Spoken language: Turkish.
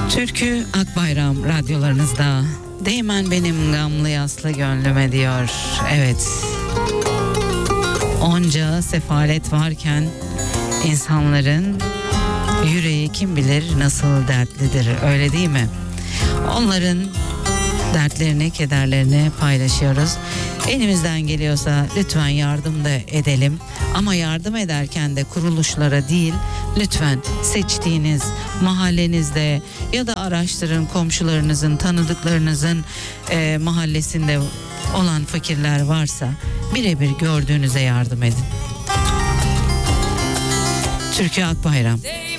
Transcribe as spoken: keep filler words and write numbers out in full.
Türkü Akbayram radyolarınızda. Değmen benim gamlı yaslı gönlüme diyor. Evet. Onca sefalet varken insanların yüreği kim bilir nasıl dertlidir, öyle değil mi? Onların dertlerini, kederlerini paylaşıyoruz. Elimizden geliyorsa lütfen yardım da edelim. Ama yardım ederken de kuruluşlara değil, lütfen seçtiğiniz mahallenizde ya da araştırın, komşularınızın, tanıdıklarınızın e, mahallesinde olan fakirler varsa birebir gördüğünüze yardım edin. Türkü Akbayram.